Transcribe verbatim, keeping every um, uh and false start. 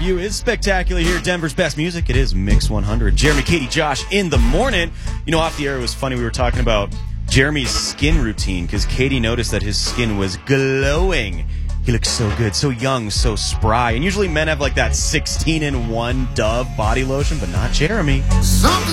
You is spectacular here. Denver's best music. It is Mix one hundred. Jeremy, Katie, Josh in the morning. You know, off the air, it was funny. We were talking about Jeremy's skin routine because Katie noticed that his skin was glowing. He looks so good, so young, so spry. And usually men have like that sixteen in one Dove body lotion, but not Jeremy. Something